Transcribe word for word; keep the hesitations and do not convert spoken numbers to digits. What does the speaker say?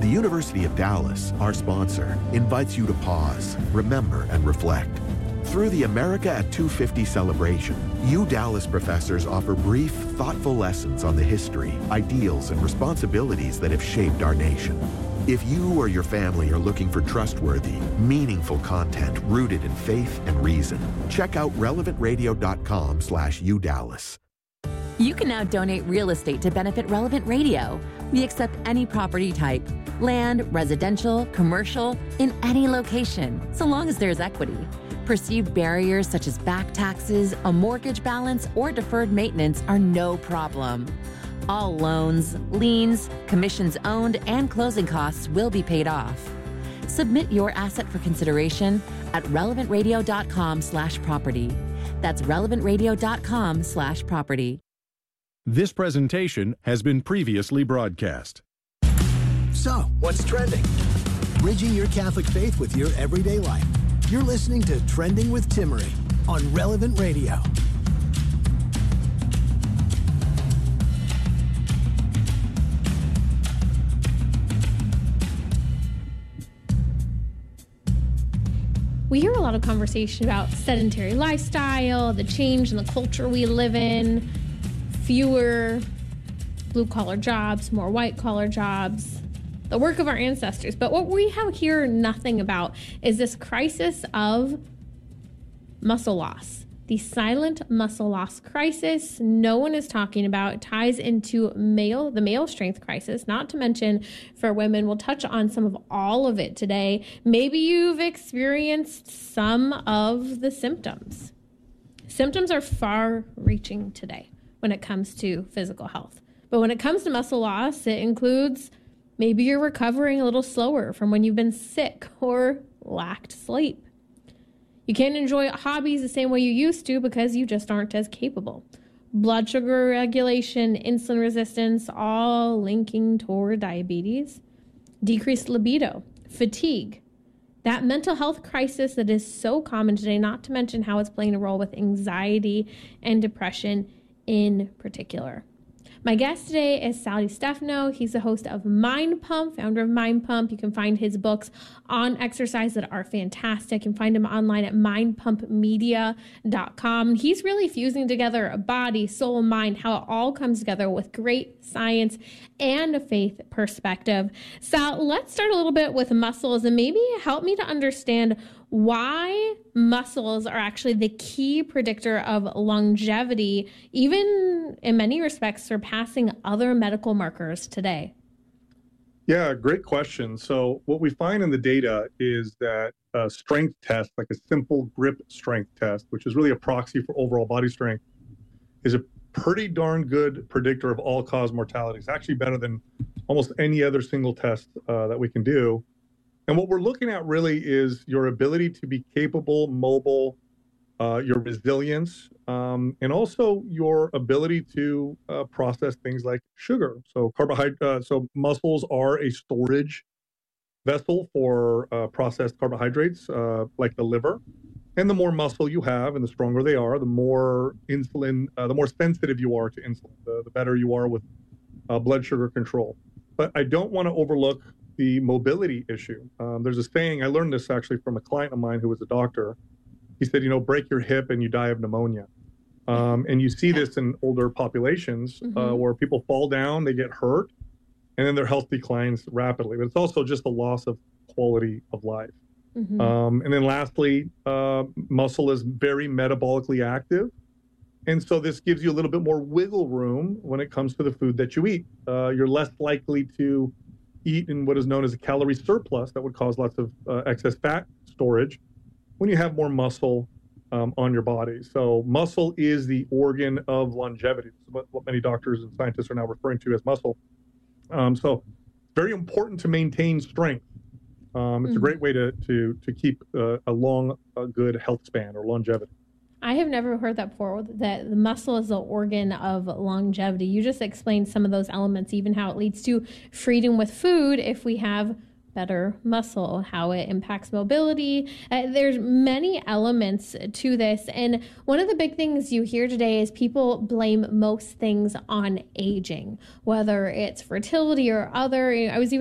University of Dallas, our sponsor, invites you to pause, remember, and reflect. Through the America at two fifty celebration, U Dallas professors offer brief, thoughtful lessons on the history, ideals, and responsibilities that have shaped our nation. If you or your family are looking for trustworthy, meaningful content rooted in faith and reason, check out relevantradio.com slash UDallas. You can now donate real estate to benefit Relevant Radio. We accept any property type, land, residential, commercial, in any location, so long as there's equity. Perceived barriers such as back taxes, a mortgage balance, or deferred maintenance are no problem. All loans, liens, commissions owned, and closing costs will be paid off. Submit your asset for consideration at relevantradio.com slash property. That's relevantradio.com slash property. This presentation has been previously broadcast. So, what's trending? Bridging your Catholic faith with your everyday life. You're listening to Trending with Timmerie on Relevant Radio. We hear a lot of conversation about sedentary lifestyle, the change in the culture we live in, fewer blue-collar jobs, more white-collar jobs, the work of our ancestors. But what we have here nothing about is this crisis of muscle loss. The silent muscle loss crisis no one is talking about. It ties into male, the male strength crisis, not to mention for women. We'll touch on some of all of it today. Maybe you've experienced some of the symptoms. Symptoms are far-reaching today when it comes to physical health. But when it comes to muscle loss, it includes maybe you're recovering a little slower from when you've been sick or lacked sleep. You can't enjoy hobbies the same way you used to because you just aren't as capable. Blood sugar regulation, insulin resistance, all linking toward diabetes. Decreased libido, fatigue. That mental health crisis that is so common today, not to mention how it's playing a role with anxiety and depression in particular. My guest today is Sal Stefano. He's the host of Mind Pump, founder of Mind Pump. You can find his books on exercise that are fantastic. You can find him online at mind pump media dot com. He's really fusing together body, soul, mind, how it all comes together with great science and a faith perspective. Sal, let's start a little bit with muscles and maybe help me to understand why muscles are actually the key predictor of longevity, even in many respects surpassing other medical markers today. Yeah, great question. So what we find in the data is that a strength test, like a simple grip strength test, which is really a proxy for overall body strength, is a pretty darn good predictor of all-cause mortality. It's actually better than almost any other single test uh, that we can do. And what we're looking at really is your ability to be capable, mobile, uh, your resilience, um, and also your ability to uh, process things like sugar. So carbohydrate, uh, so muscles are a storage vessel for uh, processed carbohydrates, uh, like the liver. And the more muscle you have, and the stronger they are, the more insulin, uh, the more sensitive you are to insulin, the, the better you are with uh, blood sugar control. But I don't want to overlook the mobility issue. Um, there's a saying, I learned this actually from a client of mine who was a doctor. He said, you know, break your hip and you die of pneumonia. Um, and you see this in older populations mm-hmm. uh, where people fall down, they get hurt, and then their health declines rapidly. But it's also just a loss of quality of life. Mm-hmm. Um, and then lastly, uh, muscle is very metabolically active. And so this gives you a little bit more wiggle room when it comes to the food that you eat. Uh, you're less likely to eat in what is known as a calorie surplus that would cause lots of uh, excess fat storage when you have more muscle um, on your body. So muscle is the organ of longevity. This is what, what many doctors and scientists are now referring to as muscle. Um, so very important to maintain strength. Um, it's mm-hmm. a great way to to to keep uh, a long, a good health span or longevity. I have never heard that before, that the muscle is the organ of longevity. You just explained some of those elements, even how it leads to freedom with food if we have better muscle, how it impacts mobility. Uh, there's many elements to this. And one of the big things you hear today is people blame most things on aging, whether it's fertility or other. I was even